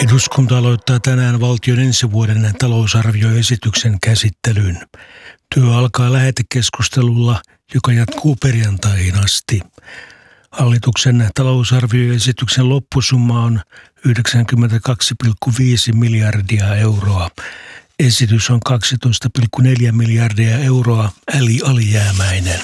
Eduskunta aloittaa tänään valtion ensi vuoden talousarvioesityksen käsittelyn. Työ alkaa lähetekeskustelulla, joka jatkuu perjantaihin asti. Hallituksen talousarvioesityksen loppusumma on 92,5 miljardia euroa. Esitys on 12,4 miljardia euroa eli alijäämäinen.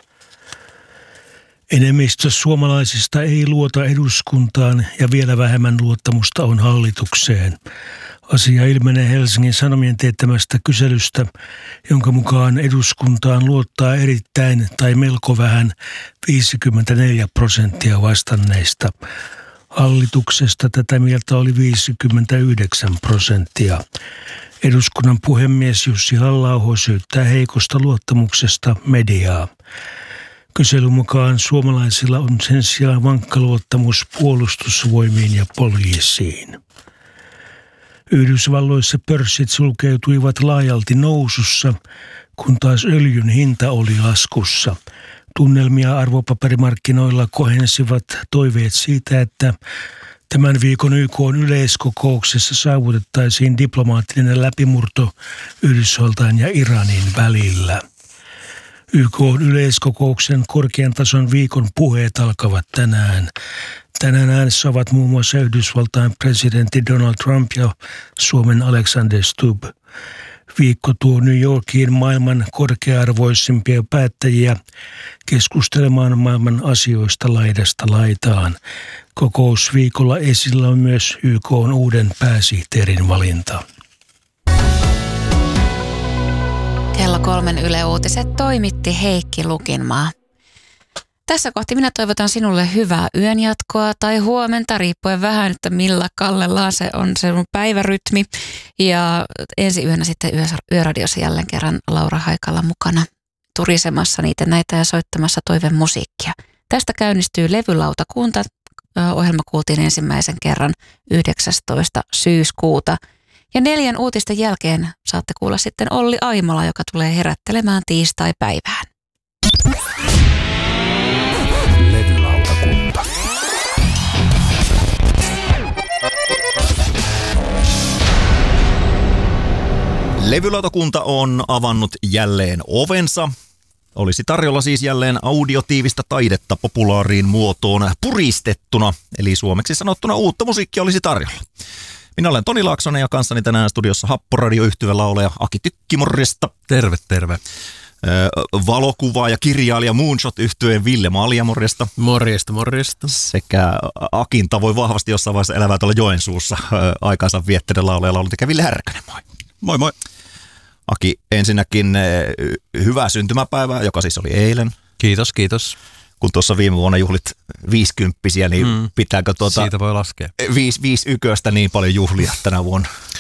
Enemmistö suomalaisista ei luota eduskuntaan ja vielä vähemmän luottamusta on hallitukseen. Asia ilmenee Helsingin Sanomien teettämästä kyselystä, jonka mukaan eduskuntaan luottaa erittäin tai melko vähän 54% vastanneista. Hallituksesta tätä mieltä oli 59%. Eduskunnan puhemies Jussi Halla-aho syyttää heikosta luottamuksesta mediaa. Kyselyn mukaan suomalaisilla on sen sijaan vankka luottamus puolustusvoimiin ja poliisiin. Yhdysvalloissa pörssit sulkeutuivat laajalti nousussa, kun taas öljyn hinta oli laskussa. Tunnelmia arvopaperimarkkinoilla kohensivat toiveet siitä, että tämän viikon YK:n yleiskokouksessa saavutettaisiin diplomaattinen läpimurto Yhdysvaltain ja Iranin välillä. YK:n yleiskokouksen korkean tason viikon puheet alkavat tänään. Tänään äänessä ovat muun muassa Yhdysvaltain presidentti Donald Trump ja Suomen Alexander Stubb. Viikko tuo New Yorkiin maailman korkea-arvoisimpia päättäjiä keskustelemaan maailman asioista laidasta laitaan. Kokousviikolla esillä on myös YK:n uuden pääsihteerin valinta. Kello 3 Yle Uutiset toimitti Heikki Lukinmaa. Tässä kohti minä toivotan sinulle hyvää yönjatkoa tai huomenta, riippuen vähän, että millä kallellaan se on se päivärytmi. Ja ensi yönä sitten Yöradiossa jälleen kerran Laura Haikala mukana turisemassa niitä näitä ja soittamassa toivemusiikkia. Tästä käynnistyy Levylautakunta. Ohjelma kuultiin ensimmäisen kerran 19. syyskuuta. Ja 4 uutisten jälkeen saatte kuulla sitten Olli Aimola, joka tulee herättelemään tiistai-päivään. Levylautakunta. Levylautakunta on avannut jälleen ovensa. Olisi tarjolla siis jälleen audiotiivistä taidetta populaariin muotoon puristettuna, eli suomeksi sanottuna uutta musiikkia olisi tarjolla. Minä olen Toni Laaksonen ja kanssani tänään studiossa Happoradio-yhtyvän laulaja Aki Tykki, morjesta. Terve, terve. Valokuvaa ja kirjailija Moonshot-yhtyeen Ville Malja, morjesta. Morjesta, morjesta. Sekä Akin tavoin vahvasti jossain vaiheessa elävää tuolla Joensuussa aikaansa viettäinen laulaja laulutekijä Ville Härkönen, moi. Moi moi. Aki, ensinnäkin hyvää syntymäpäivää, joka siis oli eilen. Kiitos, kiitos. Kun tuossa viime vuonna juhlit 50-vuotiaita, niin pitääkö siitä voi laskea. 5 yköstä niin paljon juhlia tänä vuonna?